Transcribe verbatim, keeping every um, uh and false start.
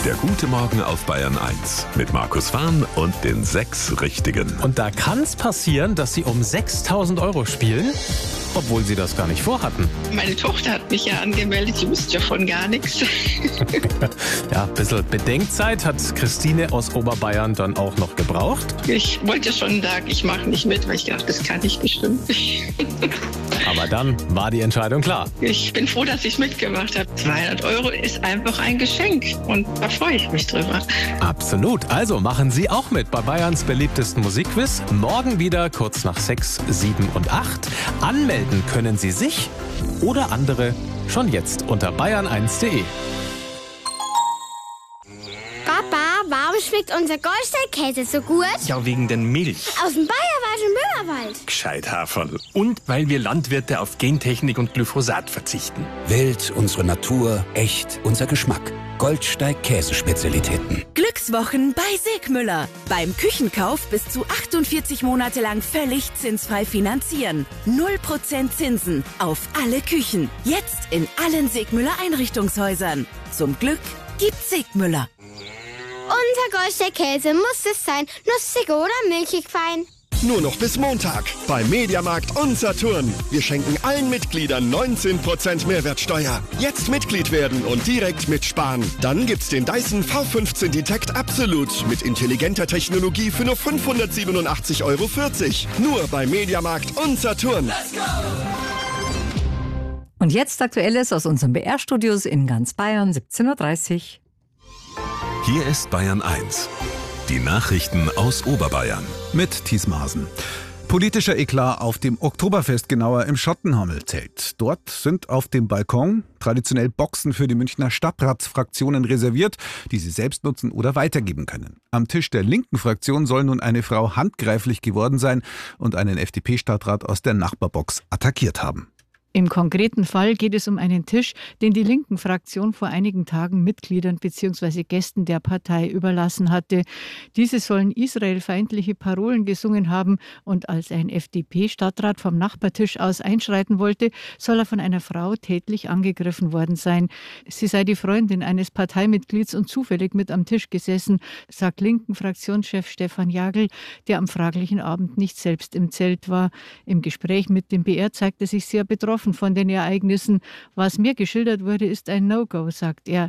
Der gute Morgen auf Bayern eins mit Markus Fahn und den sechs Richtigen. Und da kann es passieren, dass Sie um sechstausend Euro spielen, obwohl Sie das gar nicht vorhatten. Meine Tochter hat mich ja angemeldet, sie wusste davon gar nichts. Ja, ein bisschen Bedenkzeit hat Christine aus Oberbayern dann auch noch gebraucht. Ich wollte schon sagen, ich mache nicht mit, weil ich dachte, das kann ich bestimmt nicht. Aber dann war die Entscheidung klar. Ich bin froh, dass ich mitgemacht habe. zweihundert Euro ist einfach ein Geschenk und da freue ich mich drüber. Absolut. Also machen Sie auch mit bei Bayerns beliebtesten Musikquiz. Morgen wieder kurz nach sechs, sieben und acht. Anmelden können Sie sich oder andere schon jetzt unter bayern eins punkt de. Papa, warum schmeckt unser Goldsteinkäse so gut? Ja, wegen den Milch. Aus dem Bayerwald und Böhmerwald. Gescheit, Haferl. Und weil wir Landwirte auf Gentechnik und Glyphosat verzichten. Wild, unsere Natur, echt, unser Geschmack. Goldsteig Käsespezialitäten. Glückswochen bei Segmüller. Beim Küchenkauf bis zu achtundvierzig Monate lang völlig zinsfrei finanzieren. null Prozent Zinsen auf alle Küchen. Jetzt in allen Segmüller Einrichtungshäusern. Zum Glück gibt's Segmüller. Unser Goldsteinkäse muss es sein. Nussig oder milchig fein. Nur noch bis Montag beim Mediamarkt und Saturn. Wir schenken allen Mitgliedern neunzehn Prozent Mehrwertsteuer. Jetzt Mitglied werden und direkt mitsparen. Dann gibt's den Dyson V fünfzehn Detect Absolute mit intelligenter Technologie für nur fünfhundertsiebenundachtzig Euro vierzig. Nur bei Mediamarkt und Saturn. Und jetzt Aktuelles aus unseren B R-Studios in ganz Bayern, siebzehn Uhr dreißig. Hier ist Bayern eins. Die Nachrichten aus Oberbayern mit Thies Maaßen. Politischer Eklat auf dem Oktoberfest, genauer im Schottenhamel-Zelt. Dort sind auf dem Balkon traditionell Boxen für die Münchner Stadtratsfraktionen reserviert, die sie selbst nutzen oder weitergeben können. Am Tisch der linken Fraktion soll nun eine Frau handgreiflich geworden sein und einen F D P-Stadtrat aus der Nachbarbox attackiert haben. Im konkreten Fall geht es um einen Tisch, den die Linken-Fraktion vor einigen Tagen Mitgliedern bzw. Gästen der Partei überlassen hatte. Diese sollen israelfeindliche Parolen gesungen haben und als ein F D P-Stadtrat vom Nachbartisch aus einschreiten wollte, soll er von einer Frau tätlich angegriffen worden sein. Sie sei die Freundin eines Parteimitglieds und zufällig mit am Tisch gesessen, sagt Linken-Fraktionschef Stefan Jagl, der am fraglichen Abend nicht selbst im Zelt war. Im Gespräch mit dem B R zeigte sich sehr betroffen von den Ereignissen. Was mir geschildert wurde, ist ein No-Go, sagt er.